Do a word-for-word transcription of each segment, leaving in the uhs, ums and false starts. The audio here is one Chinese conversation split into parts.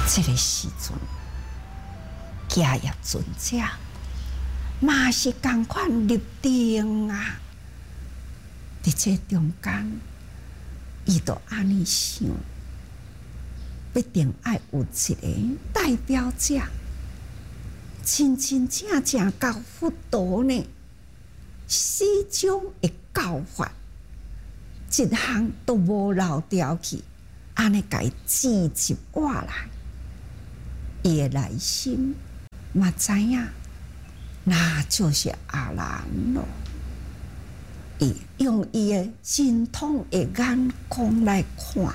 这个时阵，迦叶尊者嘛是同款入定啊！伫这中间，伊就安尼想，必定爱有一个代表者，真真正正教佛陀呢，始终的教法，一项都无漏掉去，安尼甲伊记入话来。伊的内心嘛知影，那就是阿难咯。伊用伊的精通的眼光来看，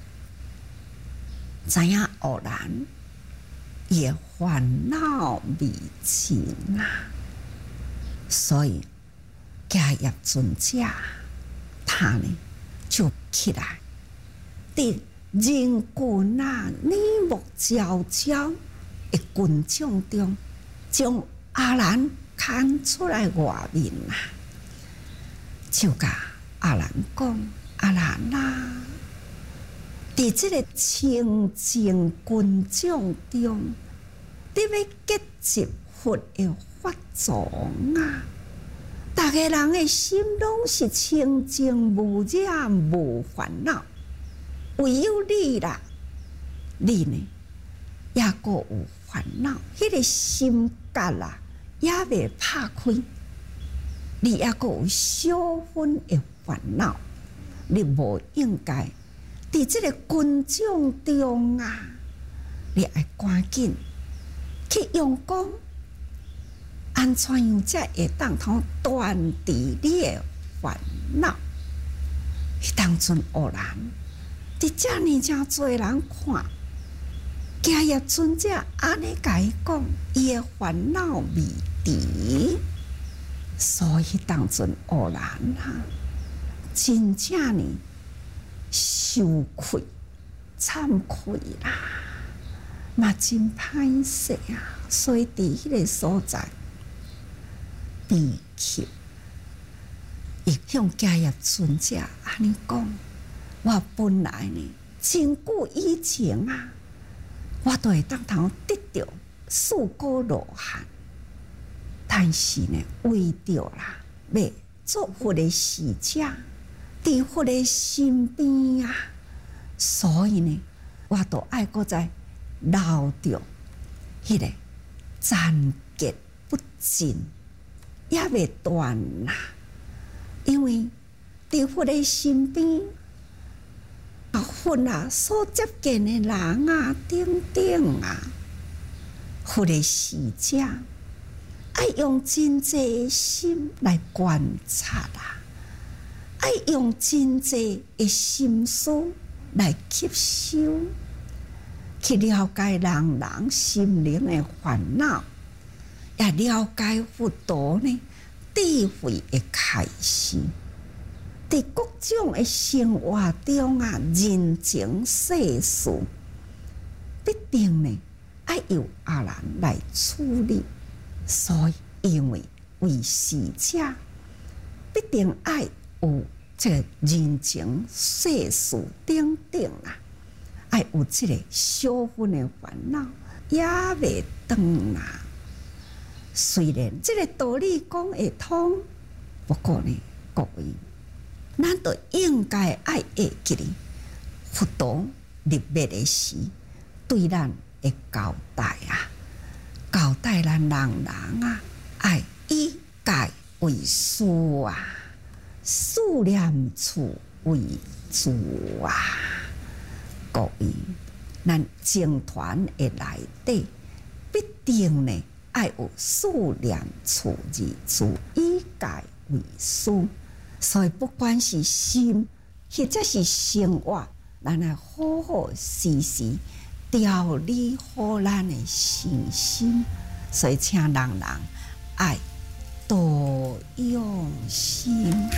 知影阿难伊的烦恼未尽啊，所以迦叶尊者他呢就起来，伫人群啊，耳目睽睽的群众中，将阿难牵出来外面啊，就甲阿难讲：阿难啊，伫这个清净群众中，你要结集佛的法藏啊！大家人的心拢是清净无染无烦恼。唯有你啦，你呢也阁有烦恼，迄、那个心结啦也未拍开，你也阁有小分的烦恼，你无应该伫这个群众中啊，你爱赶紧去用功，安怎样才会当通断除你的烦恼？迄当阵偶然。伫遮尔正多人看，迦叶尊者安尼甲伊讲，伊的烦恼未除，所以当阵偶然啊，真正呢羞愧、惭愧啦，嘛真歹势啊！所以伫迄个所在，悲泣，伊向迦叶尊者安尼讲。我本来呢，真久以前啊，我都会当通得到四果罗汉，但是呢，为着啦，要做佛的使者，伫佛的身边啊，所以呢，我都爱搁再留着迄个残结不尽，也未断啦，因为伫佛的身边。啊，佛啊，所接近的人啊，等等啊，佛的使者，爱用真济的心来观察啊，爱用真济的心思来吸收，去了解人人心灵的烦恼，也了解佛陀呢智慧的开示。伫各种的生活中啊，人情世事，必定呢爱由阿难来处理。所以，因为为使者，必定爱有这个人情世事等等啊，爱有这个小分的烦恼，也未断啊。虽然这个道理讲会通，不过呢，各位。咱都应该爱会记哩，佛陀入灭的时，对咱的交代啊，交代咱人人啊，爱以戒为师啊，思念处为主啊。各位，咱僧团的内底，必定呢爱有思念处二字，以戒为师。所以，不管是心或者是生活，咱来好好时时调理好咱的身心。所以，请人人爱多用心。